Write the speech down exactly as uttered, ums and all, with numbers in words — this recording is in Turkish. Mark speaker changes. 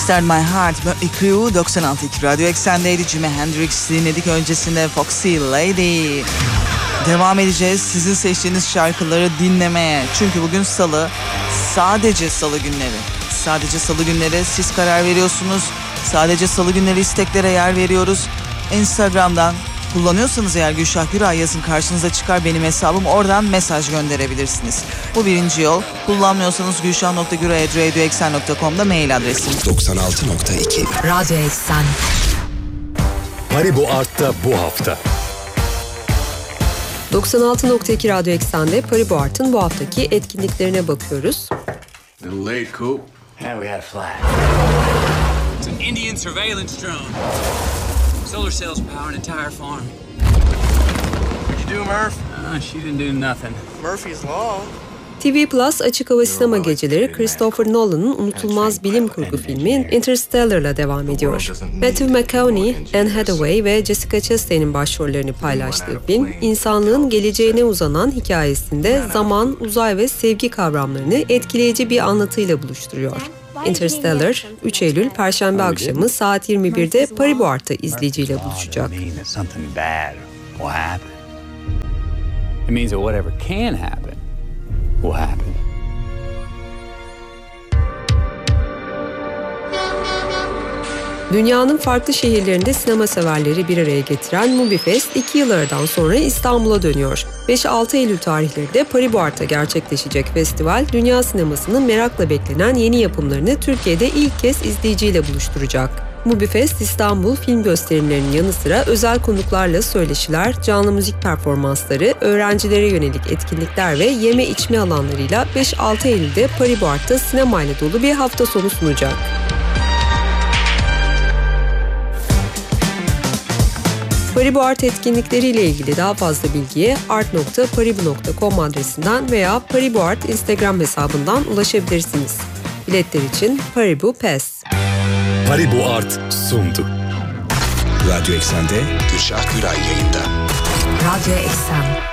Speaker 1: Start My Heart, Mötley Crüe doksan altı nokta iki Radyo Eksen'deydi. Jimi Hendrix dinledik, öncesinde Foxy Lady. Devam edeceğiz sizin seçtiğiniz şarkıları dinlemeye. Çünkü bugün salı, sadece salı günleri. Sadece salı günleri siz karar veriyorsunuz. Sadece salı günleri isteklere yer veriyoruz. Instagram'dan kullanıyorsanız eğer Gülşah Güray yazın, karşınıza çıkar benim hesabım. Oradan mesaj gönderebilirsiniz. Bu birinci yol. Kullanmıyorsanız gülşah nokta güray at radyo eksen nokta com'da mail adresim.
Speaker 2: doksan altı nokta iki
Speaker 3: Radyo Eksen.
Speaker 4: Paribu Art'ta bu hafta.
Speaker 3: doksan altı nokta iki Radyo Eksen'de Paribu Art'ın bu haftaki etkinliklerine bakıyoruz.
Speaker 5: Little late, Coop.
Speaker 6: Yeah, we had a flash.
Speaker 7: It's an Indian surveillance drone. Solar cells power an entire farm.
Speaker 6: What'd you do, Murph?
Speaker 7: Uh, she didn't do nothing.
Speaker 6: Murphy's Law.
Speaker 3: T V Plus Açık Hava Sinema Geceleri Christopher Nolan'ın unutulmaz bilim kurgu filmi Interstellar'la devam ediyor. Matthew McConaughey, Anne Hathaway ve Jessica Chastain'in başrollerini paylaştığı film, insanlığın geleceğine uzanan hikayesinde zaman, uzay ve sevgi kavramlarını etkileyici bir anlatıyla buluşturuyor. Interstellar, üç Eylül Perşembe akşamı saat yirmi birde Paribu Art'ta izleyiciyle buluşacak.
Speaker 7: It means that whatever can happen will happen.
Speaker 3: Dünyanın farklı şehirlerinde sinema severleri bir araya getiren MovieFest iki yıl aradan sonra İstanbul'a dönüyor. beş altı Eylül tarihlerinde Paribu Art'ta gerçekleşecek festival, dünya sinemasının merakla beklenen yeni yapımlarını Türkiye'de ilk kez izleyiciyle buluşturacak. MovieFest İstanbul film gösterimlerinin yanı sıra özel konuklarla söyleşiler, canlı müzik performansları, öğrencilere yönelik etkinlikler ve yeme içme alanlarıyla beş altı Eylül'de Paribu Art'ta sinemayla dolu bir hafta sonu sunacak. Paribu Art etkinlikleriyle ilgili daha fazla bilgiye art nokta paribu nokta com adresinden veya Paribu Art Instagram hesabından ulaşabilirsiniz. Biletler için Paribu Pass.
Speaker 4: Paribu Art sundu.
Speaker 2: Radyo Eksen'de Gülşah Güray yayında.
Speaker 3: Radyo Eksen.